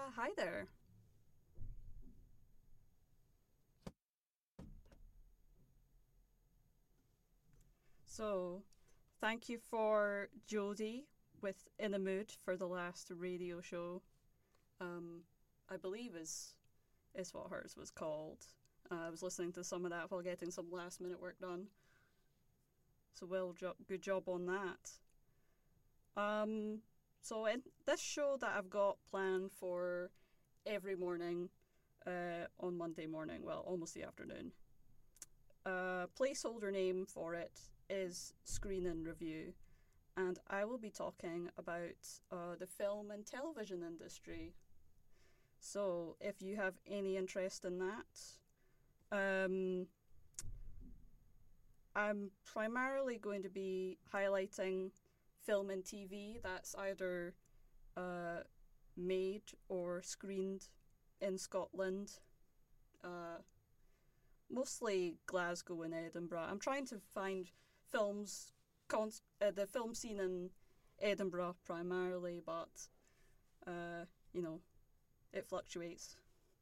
Hi there. So, thank you for Jodie with In a Mood for the last radio show. Um, I believe is what hers was called. I was listening to some of that while getting some last minute work done. So, good job on that. So in this show that I've got planned for every morning, on Monday morning, well, almost the afternoon. Placeholder name for it is Screen and Review, and I will be talking about the film and television industry. So, if you have any interest in that, um, I'm primarily going to be highlighting film and TV that's either uh, made or screened in Scotland. Uh, Mostly Glasgow and Edinburgh. I'm trying to find films, the film scene in Edinburgh primarily, but uh, you know, it fluctuates.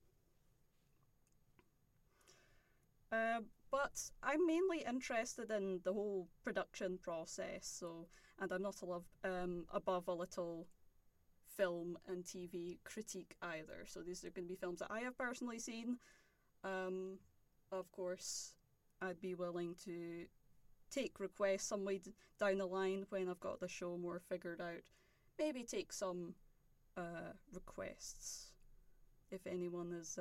Uh, but I'm mainly interested in the whole production process. So, and I'm not above a little film and TV critique either. So these are going to be films that I have personally seen. Um, of course, I'd be willing to take requests some way down the line when I've got the show more figured out. Maybe take some requests if anyone is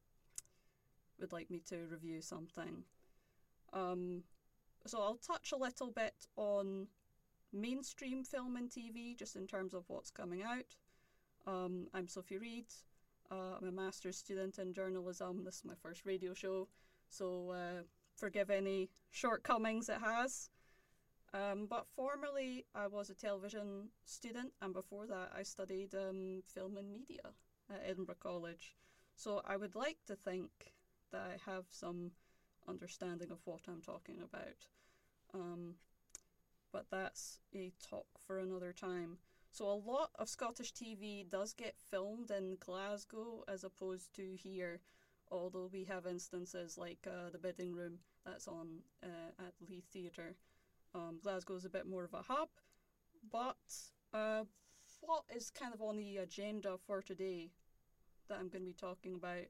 would like me to review something. Um, so I'll touch a little bit on mainstream film and TV just in terms of what's coming out. I'm Sophie Reid. I'm a master's student in journalism. This is my first radio show, so forgive any shortcomings it has. But formerly, I was a television student, and before that, I studied film and media at Edinburgh College. So I would like to think that I have some understanding of what I'm talking about. Um, but that's a talk for another time. So a lot of Scottish TV does get filmed in Glasgow as opposed to here, although we have instances like The Bidding Room that's on at Leith Theatre. Glasgow is a bit more of a hub, but what is kind of on the agenda for today that I'm going to be talking about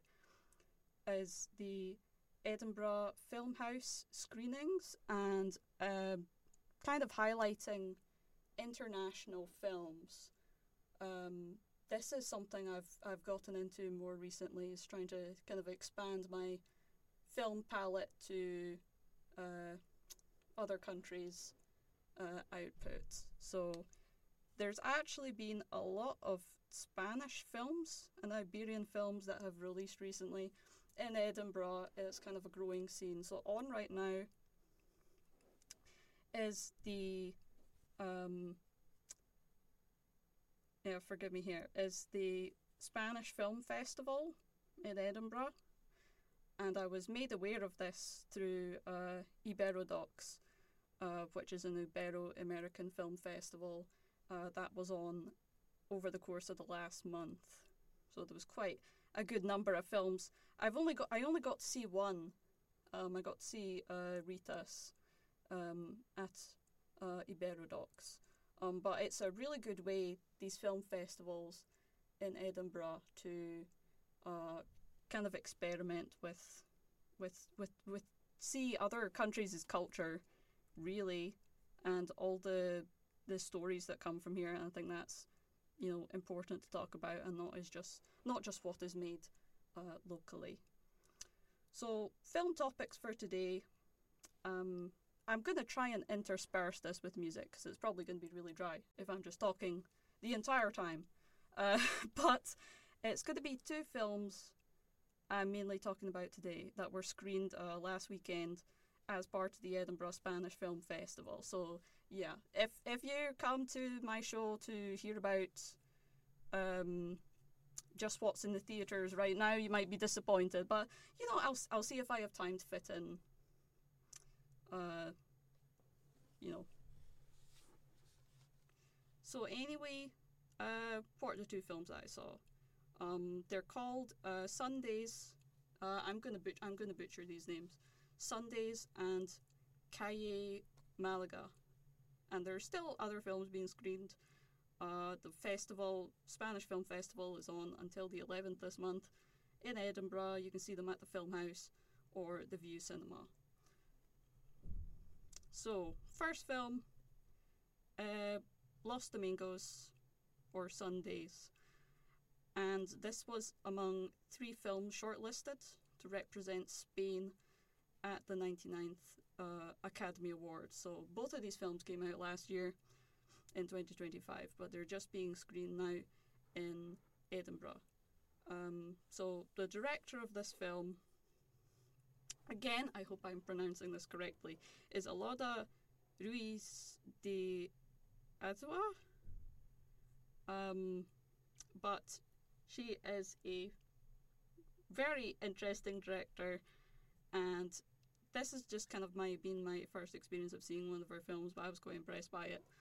is the Edinburgh Film House screenings and kind of highlighting international films. This is something I've gotten into more recently, is trying to kind of expand my film palette to other countries' output. So there's actually been a lot of Spanish films and Iberian films that have released recently in Edinburgh. It's kind of a growing scene. So on right now is the forgive me here, is the Spanish Film Festival in Edinburgh. And I was made aware of this through Iberodocs, which is an Ibero-American film festival that was on over the course of the last month. So there was quite a good number of films. I only got to see one. I got to see Ritas at Iberodocs. But it's a really good way, these film festivals in Edinburgh, to kind of experiment with see other countries' culture, really, and all the stories that come from here. And I think that's important to talk about, and not just what is made locally. So film topics for today. I'm going to try and intersperse this with music because it's probably going to be really dry if I'm just talking the entire time. But it's going to be two films I'm mainly talking about today that were screened last weekend as part of the Edinburgh Spanish Film Festival. So yeah, if you come to my show to hear about just what's in the theatres right now, you might be disappointed. But I'll see if I have time to fit in. So anyway, what are the two films that I saw? They're called Sundays. I'm gonna butcher these names. Sundays and Calle Malaga, and there are still other films being screened. The Spanish Film Festival, is on until the 11th this month in Edinburgh. You can see them at the Film House or the View Cinema. So, first film, Los Domingos, or Sundays. And this was among 3 films shortlisted to represent Spain at the 99th Academy Awards. So both of these films came out last year in 2025, but they're just being screened now in Edinburgh. So the director of this film, again, I hope I'm pronouncing this correctly, is Alauda Ruiz de Azua. But she is a very interesting director, and this is just kind of been my first experience of seeing one of her films, but I was quite impressed by it.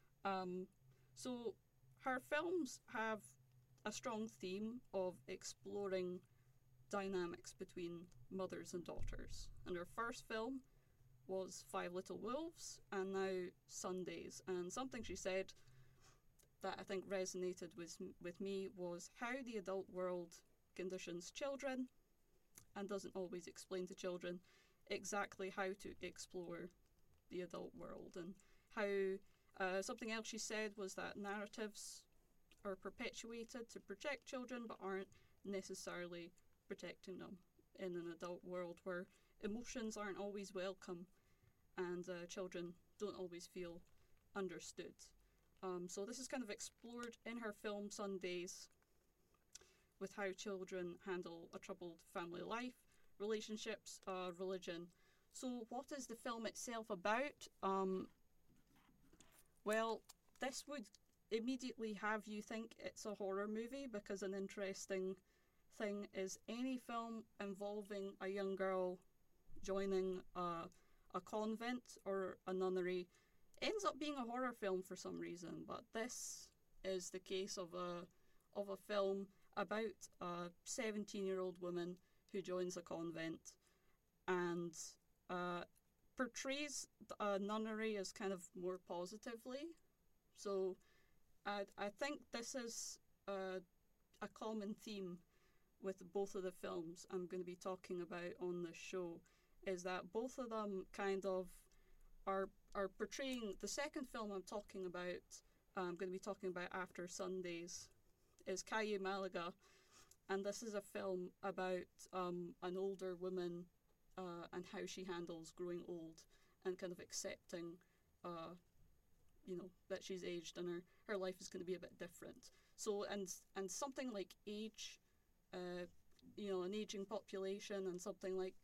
So her films have a strong theme of exploring dynamics between mothers and daughters. And her first film was Five Little Wolves, and now Sundays. And something she said that I think resonated with me was how the adult world conditions children and doesn't always explain to children exactly how to explore the adult world, and how something else she said was that narratives are perpetuated to protect children but aren't necessarily protecting them in an adult world where emotions aren't always welcome and children don't always feel understood. So this is kind of explored in her film Sundays, with how children handle a troubled family life, relationships, religion. So what is the film itself about? Well, this would immediately have you think it's a horror movie, because an interesting thing is any film involving a young girl joining a convent or a nunnery ends up being a horror film for some reason. But this is the case of a film about a 17-year-old woman who joins a convent and portrays a nunnery as kind of more positively. So I think this is a common theme with both of the films I'm going to be talking about on this show, is that both of them kind of are portraying. The second film I'm talking about, I'm going to be talking about after Sundays, is Calle Malaga, and this is a film about an older woman and how she handles growing old and kind of accepting that she's aged and her life is going to be a bit different. So and something like age, an aging population, and something like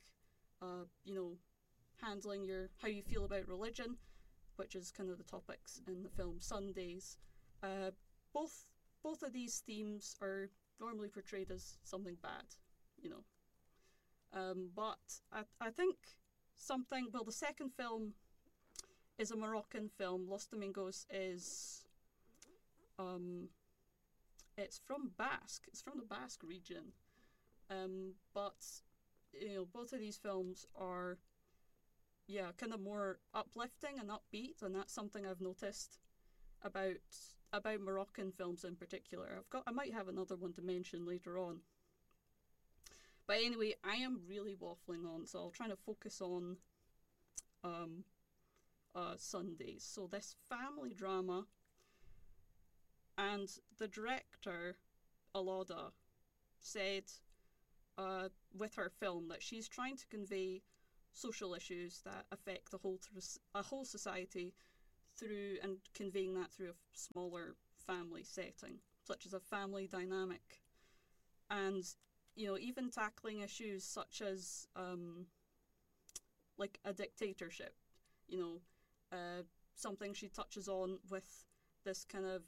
handling how you feel about religion, which is kind of the topics in the film Sundays. Both of these themes are normally portrayed as something bad, but I think the second film is a Moroccan film. Los Domingos is it's from the Basque region, but both of these films are kind of more uplifting and upbeat, and that's something I've noticed about Moroccan films in particular. I might have another one to mention later on. But anyway, I am really waffling on, so I'll try to focus on Sundays. So this family drama, and the director, Alauda, said with her film that she's trying to convey social issues that affect a whole society and conveying that through a smaller family setting, such as a family dynamic, and even tackling issues such as like a dictatorship. Something she touches on with this kind of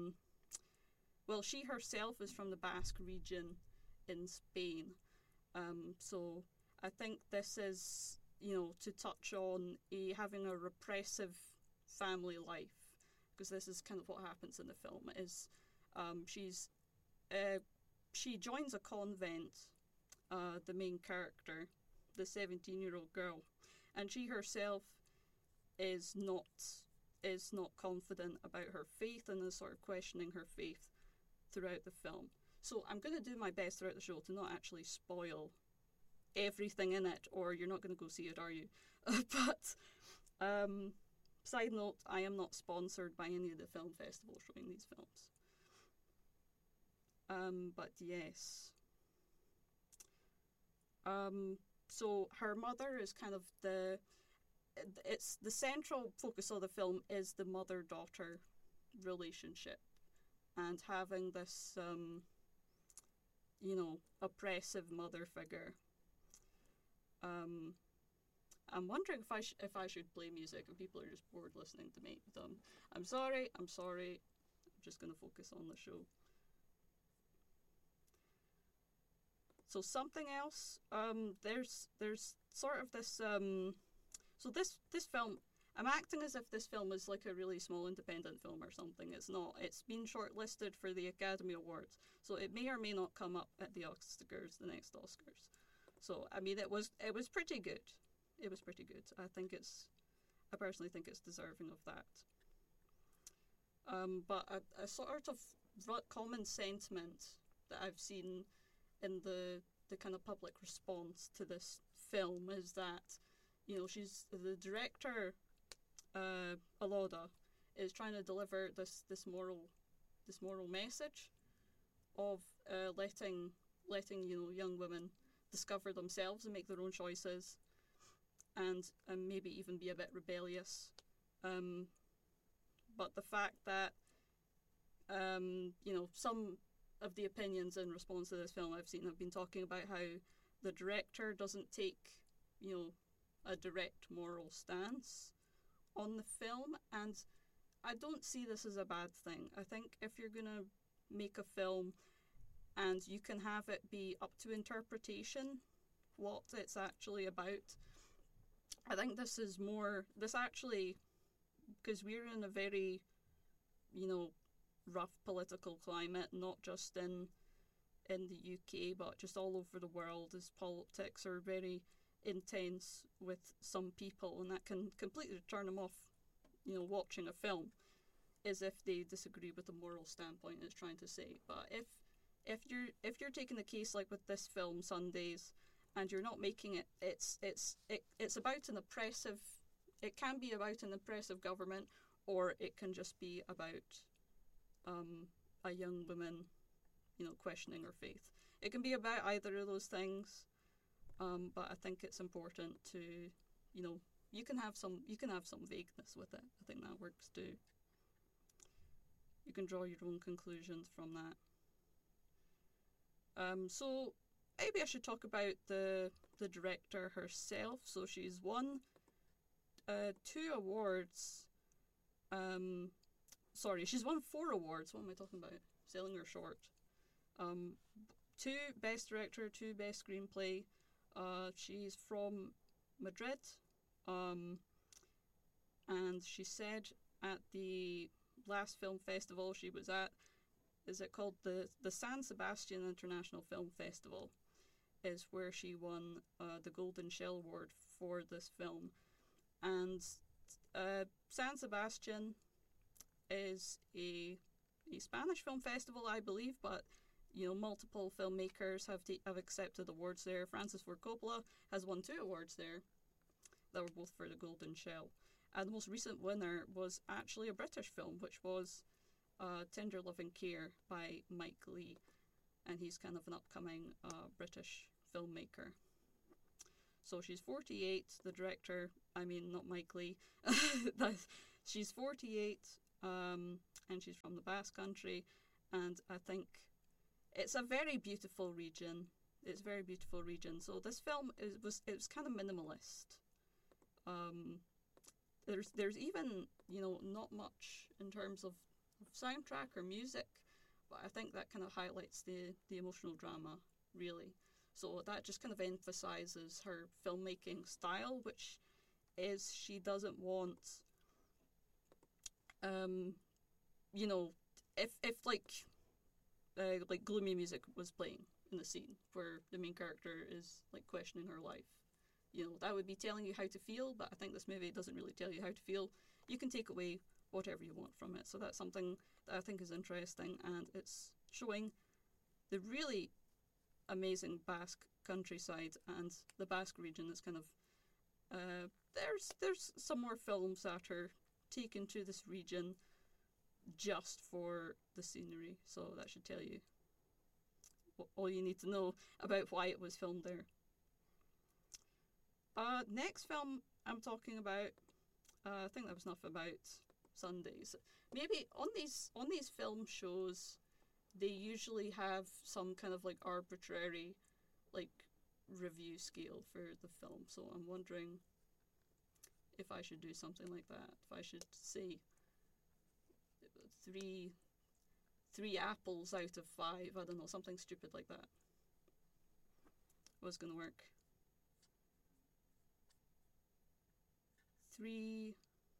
she herself is from the Basque region in Spain, so I think this is to touch on having a repressive family life, because this is kind of what happens in the film. Is she's she joins a convent, the main character, the 17-year-old girl, and she herself is not confident about her faith and is sort of questioning her faith throughout the film. So I'm going to do my best throughout the show to not actually spoil everything in it, or you're not going to go see it, are you? But side note, I am not sponsored by any of the film festivals showing these films. But yes. So her mother is kind of it's the central focus of the film is the mother-daughter relationship and having this, oppressive mother figure. I'm wondering if I should play music and people are just bored listening to me. I'm sorry. I'm just going to focus on the show. So something else, there's sort of this, so this film, I'm acting as if this film is like a really small independent film or something. It's not. It's been shortlisted for the Academy Awards, so it may or may not come up at the Oscars, the next Oscars. So I mean, it was pretty good. It was pretty good. I personally think it's deserving of that. But a sort of common sentiment that I've seen in the kind of public response to this film is that, she's the director, Aloda, is trying to deliver this moral message of letting young women discover themselves and make their own choices, and maybe even be a bit rebellious. But the fact that some of the opinions in response to this film I've seen have been talking about how the director doesn't take, a direct moral stance on the film, and I don't see this as a bad thing. I think if you're gonna make a film and you can have it be up to interpretation what it's actually about, I think this actually, because we're in a very, rough political climate, not just in the UK, but just all over the world, as politics are very intense with some people, and that can completely turn them off, watching a film, as if they disagree with the moral standpoint it's trying to say. But if you're taking a case like with this film, Sundays, and you're not making it, it's about an oppressive. It can be about an oppressive government, or it can just be about a young woman, questioning her faith. It can be about either of those things, but I think it's important to, you can have some vagueness with it. I think that works too. You can draw your own conclusions from that. So maybe I should talk about the director herself. So she's won 2 awards. She's won 4 awards. What am I talking about? Selling her short. 2 Best Director, 2 Best Screenplay. She's from Madrid. And she said at the last film festival she was at, is it called the San Sebastian International Film Festival, is where she won the Golden Shell Award for this film. And San Sebastian is a Spanish film festival, I believe, but multiple filmmakers have accepted awards there. Francis Ford Coppola has won 2 awards there that were both for the Golden Shell, and the most recent winner was actually a British film, which was Tender Loving Care by Mike Leigh, and he's kind of an upcoming British filmmaker. So she's 48, the director, not Mike Leigh, she's 48, and she's from the Basque Country, and I think it's a very beautiful region. It's a very beautiful region. So this film it was kind of minimalist. There's even not much in terms of soundtrack or music, but I think that kind of highlights the emotional drama, really. So that just kind of emphasizes her filmmaking style, which is she doesn't want, if like like gloomy music was playing in the scene where the main character is like questioning her life. You know, that would be telling you how to feel, but I think this movie doesn't really tell you how to feel. You can take away whatever you want from it. So that's something that I think is interesting, and it's showing the really amazing Basque countryside and the Basque region. That's kind of there's some more films that are taken to this region just for the scenery, so that should tell you all you need to know about why it was filmed there. Next film I'm talking about, I think that was enough about Sundays. Maybe on these film shows, they usually have some kind of like arbitrary, like review scale for the film. So I'm wondering if I should do something like that. If I should say three apples out of 5. I don't know, something stupid like that. Was gonna work. 3.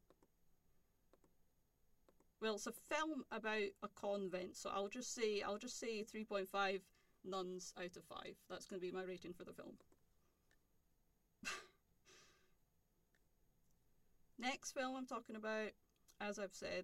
Well, it's a film about a convent, so I'll just say 3.5 nuns out of 5. That's going to be my rating for the film. Next film I'm talking about, as I've said,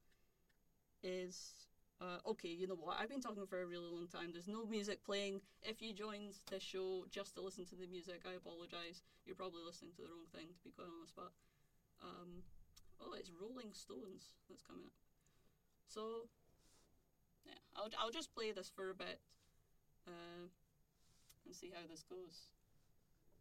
is okay, you know what? I've been talking for a really long time. There's no music playing. If you joined this show just to listen to the music, I apologise. You're probably listening to the wrong thing, to be quite honest, but oh, it's Rolling Stones that's coming up. So, yeah, I'll just play this for a bit and see how this goes.